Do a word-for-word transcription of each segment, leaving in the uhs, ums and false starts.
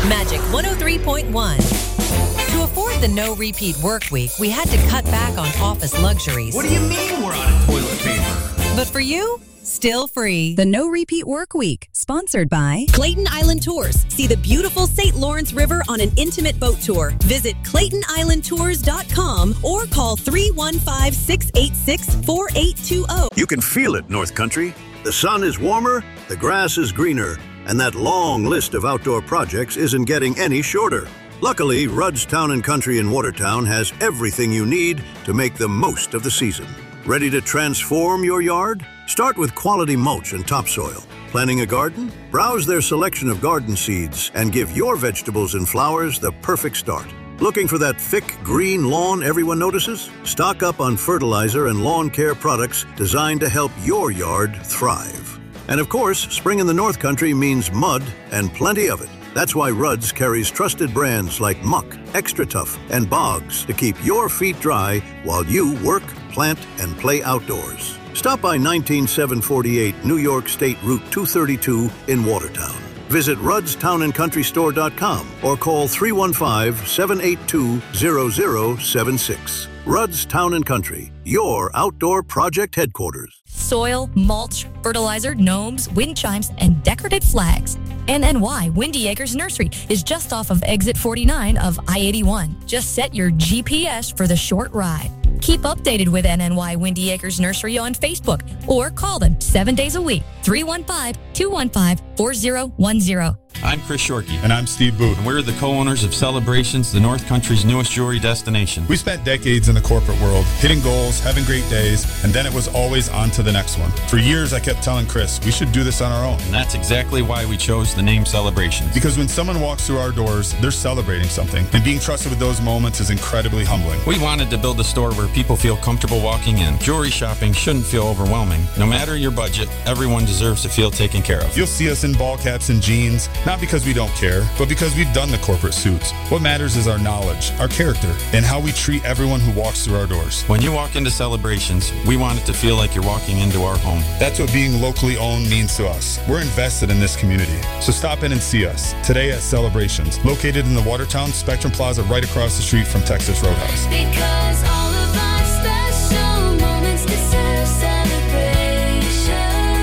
Magic one oh three point one. To afford the no-repeat work week, we had to cut back on office luxuries. What do you mean we're out of toilet paper? But for you, still free. The No Repeat Work Week, sponsored by Clayton Island Tours. See the beautiful Saint Lawrence River on an intimate boat tour. Visit clayton island tours dot com or call three one five, six eight six, four eight two zero. You can feel it, North Country. The sun is warmer, the grass is greener, and that long list of outdoor projects isn't getting any shorter. Luckily, Rudd's Town and Country in Watertown has everything you need to make the most of the season. Ready to transform your yard? Start with quality mulch and topsoil. Planning a garden? Browse their selection of garden seeds and give your vegetables and flowers the perfect start. Looking for that thick, green lawn everyone notices? Stock up on fertilizer and lawn care products designed to help your yard thrive. And of course, spring in the North Country means mud and plenty of it. That's why Rudd's carries trusted brands like Muck, Extra Tough, and Boggs to keep your feet dry while you work, plant, and play outdoors. Stop by nineteen seven forty-eight New York State Route two thirty-two in Watertown. Visit Rudd's Town and Country Store dot com or call three one five, seven eight two, zero zero seven six. Rudd's Town and Country, your outdoor project headquarters. Soil, mulch, fertilizer, gnomes, wind chimes, and decorative flags. N N Y Windy Acres Nursery is just off of exit forty-nine of I eighty-one. Just set your G P S for the short ride. Keep updated with N N Y Windy Acres Nursery on Facebook or call them seven days a week, three one five, two one five, four zero one zero. I'm Chris Shorkey. And I'm Steve Booth. And we're the co-owners of Celebrations, the North Country's newest jewelry destination. We spent decades in the corporate world, hitting goals, having great days, and then it was always on to the next one. For years, I kept telling Chris, we should do this on our own. And that's exactly why we chose the name Celebrations. Because when someone walks through our doors, they're celebrating something. And being trusted with those moments is incredibly humbling. We wanted to build a store where people feel comfortable walking in. Jewelry shopping shouldn't feel overwhelming. No matter your budget, everyone deserves to feel taken care of. You'll see us in ball caps and jeans, not because we don't care, but because we've done the corporate suits. What matters is our knowledge, our character, and how we treat everyone who walks through our doors. When you walk into Celebrations, we want it to feel like you're walking into our home. That's what being locally owned means to us. We're invested in this community. So stop in and see us today at Celebrations, located in the Watertown Spectrum Plaza right across the street from Texas Roadhouse. Because all of our special moments deserve celebration.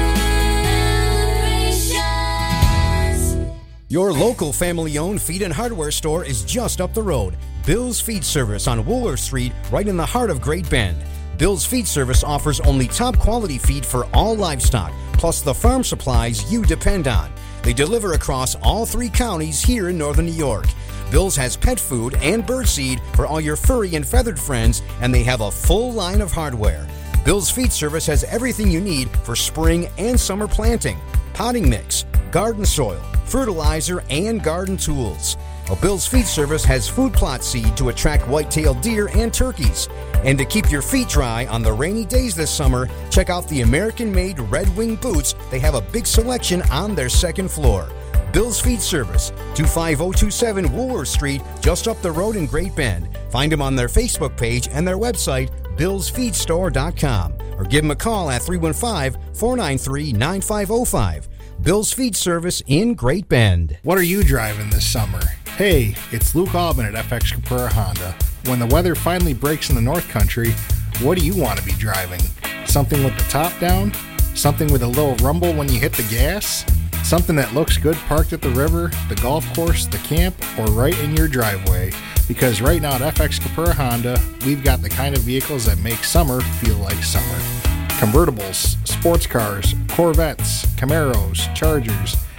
Your local family-owned feed and hardware store is just up the road. Bill's Feed Service on Wooler Street, right in the heart of Great Bend. Bill's Feed Service offers only top-quality feed for all livestock, plus the farm supplies you depend on. They deliver across all three counties here in northern New York. Bill's has pet food and birdseed for all your furry and feathered friends, and they have a full line of hardware. Bill's Feed Service has everything you need for spring and summer planting, potting mix, garden soil, fertilizer, and garden tools. Well, Bill's Feed Service has food plot seed to attract white-tailed deer and turkeys. And to keep your feet dry on the rainy days this summer, check out the American-made Red Wing boots. They have a big selection on their second floor. Bill's Feed Service, two five zero two seven Woolworth Street, just up the road in Great Bend. Find them on their Facebook page and their website, bills feed store dot com. Or give them a call at three one five, four nine three, nine five zero five. Bill's Feed Service in Great Bend. What are you driving this summer? Hey, it's Luke Albin at F X Capura Honda. When the weather finally breaks in the North Country, what do you want to be driving? Something with the top down? Something with a little rumble when you hit the gas? Something that looks good parked at the river, the golf course, the camp, or right in your driveway? Because right now at F X Capura Honda, we've got the kind of vehicles that make summer feel like summer. Convertibles, sports cars, Corvettes, Camaros, Chargers,